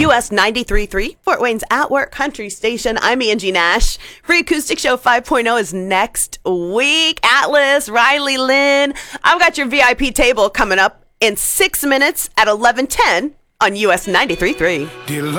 US 93.3, Fort Wayne's At Work Country Station. I'm Angie Nash. Free Acoustic Show 5.0 is next week. Atlas, Riley Lynn. I've got your VIP table coming up in 6 minutes at 11:10 on US 93.3.